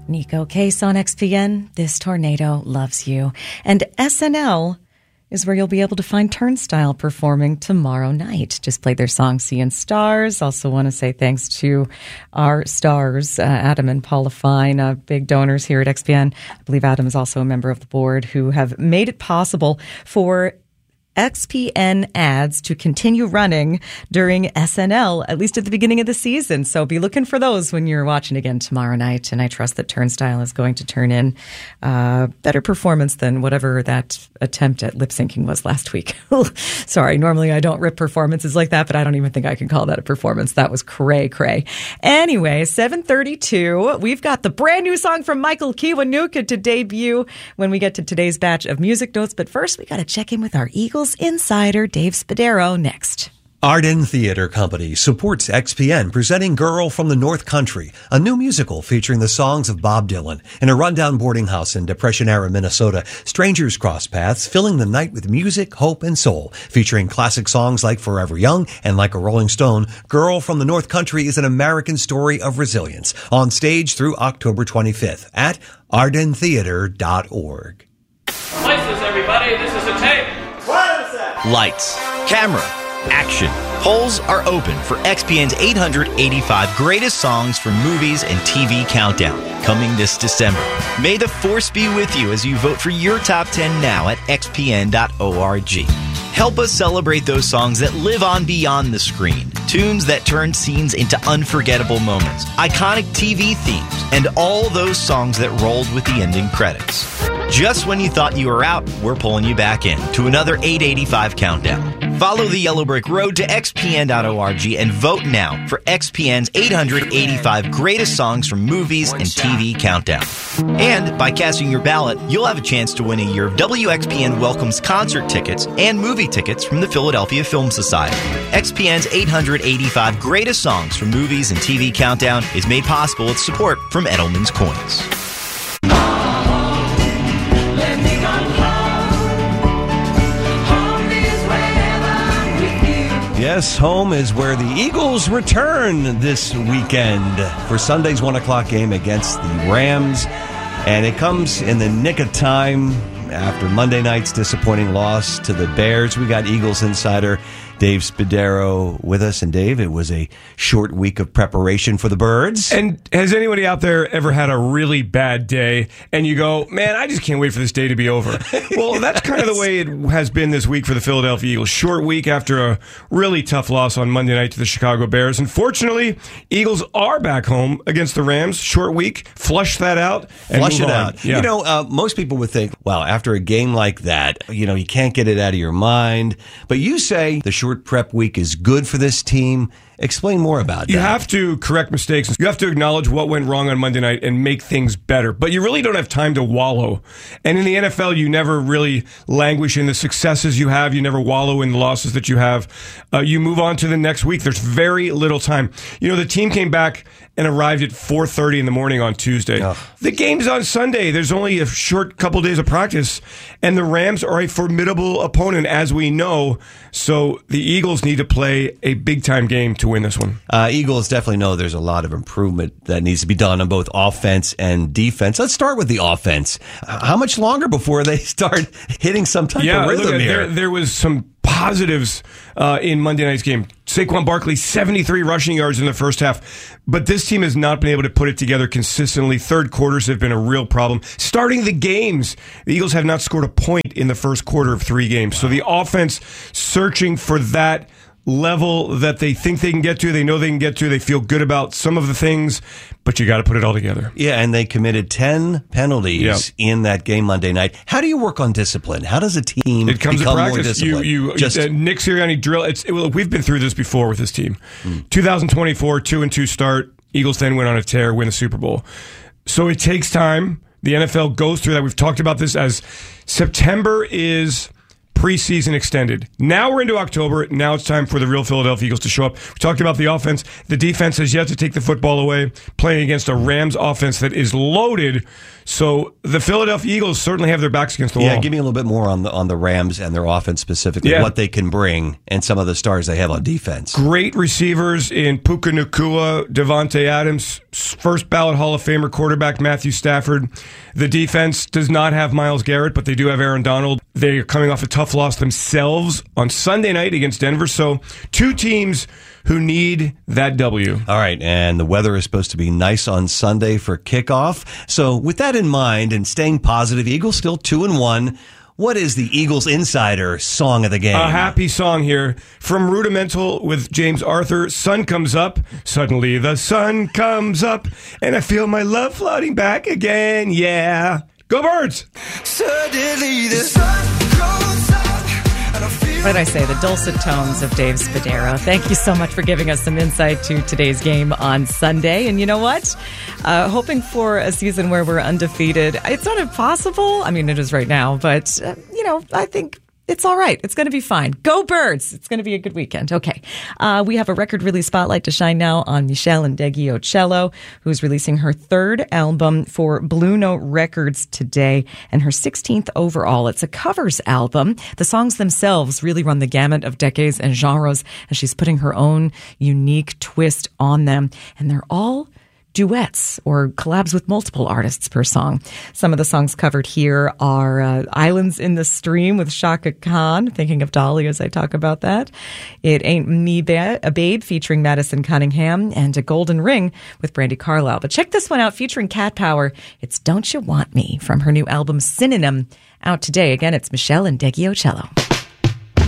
Nico Case on XPN. This tornado loves you. And SNL is where you'll be able to find Turnstile performing tomorrow night. Just played their song Seeing Stars. Also want to say thanks to our stars, Adam and Paula Fine, big donors here at XPN. I believe Adam is also a member of the board who have made it possible for XPN ads to continue running during SNL, at least at the beginning of the season. So be looking for those when you're watching again tomorrow night. And I trust that Turnstile is going to turn in better performance than whatever that attempt at lip syncing was last week. Sorry, normally I don't rip performances like that, but I don't even think I can call that a performance. That was cray. Anyway, 7:32. We've got the brand new song from Michael Kiwanuka to debut when we get to today's batch of music notes. But first, we got to check in with our Eagles insider, Dave Spadaro, next. Arden Theater Company supports XPN presenting Girl from the North Country, a new musical featuring the songs of Bob Dylan. In a rundown boarding house in Depression-era Minnesota, strangers cross paths, filling the night with music, hope, and soul. Featuring classic songs like Forever Young and Like a Rolling Stone, Girl from the North Country is an American story of resilience. On stage through October 25th at ardentheater.org. License, everybody. This is a tape. Lights, camera, action. Polls are open for XPN's 885 greatest songs from movies and TV countdown, coming this December. May the force be with you as you vote for your top 10 now at xpn.org. Help us celebrate those songs that live on beyond the screen, tunes that turn scenes into unforgettable moments, iconic TV themes, and all those songs that rolled with the ending credits. Just when you thought you were out, we're pulling you back in to another 885 countdown. Follow the Yellow Brick Road to xpn.org and vote now for XPN's 885 greatest songs from movies and TV countdown. And by casting your ballot, you'll have a chance to win a year of WXPN Welcomes concert tickets and movie tickets from the Philadelphia Film Society. XPN's 885 greatest songs from movies and TV countdown is made possible with support from Edelman's Coins. Yes, home is where the Eagles return this weekend for Sunday's 1 o'clock game against the Rams. And it comes in the nick of time after Monday night's disappointing loss to the Bears. We got Eagles insider Dave Spadaro with us. And Dave, it was a short week of preparation for the Birds. And has anybody out there ever had a really bad day and you go, man, I just can't wait for this day to be over? Well, that's kind of the way it has been this week for the Philadelphia Eagles. Short week after a really tough loss on Monday night to the Chicago Bears. Unfortunately, Eagles are back home against the Rams. Short week. Flush that out. And Flush it on. out. Yeah. You know, most people would think, well, after a game like that, you know, you can't get it out of your mind. But you say the short prep week is good for this team. Explain more about that. You have to correct mistakes. You have to acknowledge what went wrong on Monday night and make things better. But you really don't have time to wallow. And in the NFL, you never really languish in the successes you have. You never wallow in the losses that you have. You move on to the next week. There's very little time. You know, the team came back and arrived at 4:30 in the morning on Tuesday. Oh. The game's on Sunday. There's only a short couple days of practice. And the Rams are a formidable opponent, as we know. So the Eagles need to play a big-time game to win this one. Eagles definitely know there's a lot of improvement that needs to be done on both offense and defense. Let's start with the offense. How much longer before they start hitting some type of rhythm here? There was some positives in Monday night's game. Saquon Barkley, 73 rushing yards in the first half. But this team has not been able to put it together consistently. Third quarters have been a real problem. Starting the games, the Eagles have not scored a point in the first quarter of 3 games. So the offense searching for that level that they think they can get to, they know they can get to, they feel good about some of the things, but you got to put it all together. Yeah, and they committed 10 penalties in that game Monday night. How do you work on discipline? How does a team become more disciplined? Nick Sirianni drill. We've been through this before with this team. 2024, 2-2 start. Eagles then went on a tear, win the Super Bowl. So it takes time. The NFL goes through that. We've talked about this as September is preseason extended. Now we're into October. Now it's time for the real Philadelphia Eagles to show up. We talked about the offense. The defense has yet to take the football away, playing against a Rams offense that is loaded. So the Philadelphia Eagles certainly have their backs against the wall. Yeah, give me a little bit more on the Rams and their offense specifically, what they can bring, and some of the stars they have on defense. Great receivers in Puka Nacua, Devontae Adams, first ballot Hall of Famer quarterback Matthew Stafford. The defense does not have Myles Garrett, but they do have Aaron Donald. They are coming off a tough loss themselves on Sunday night against Denver. So 2 teams who need that W. All right, and the weather is supposed to be nice on Sunday for kickoff. So with that in mind and staying positive, Eagles still 2-1. What is the Eagles Insider song of the game? A happy song here from Rudimental with James Arthur. Sun comes up. Suddenly the sun comes up, and I feel my love floating back again. Yeah. Go Birds! Suddenly the sun goes up. What did I say? The dulcet tones of Dave Spadaro. Thank you so much for giving us some insight to today's game on Sunday. And you know what? Hoping for a season where we're undefeated. It's not impossible. I mean, it is right now. But, I think it's all right. It's going to be fine. Go Birds! It's going to be a good weekend. Okay. We have a record release spotlight to shine now on Michelle Ndegeocello, who's releasing her 3rd album for Blue Note Records today and her 16th overall. It's a covers album. The songs themselves really run the gamut of decades and genres as she's putting her own unique twist on them. And they're all duets or collabs with multiple artists per song. Some of the songs covered here are Islands in the Stream with Shaka Khan, thinking of Dolly as I talk about that. It Ain't Me a Babe featuring Madison Cunningham, and A Golden Ring with Brandi Carlile. But check this one out featuring Cat Power. It's Don't You Want Me from her new album Synonym, out today. Again, it's Michelle Ndegeocello.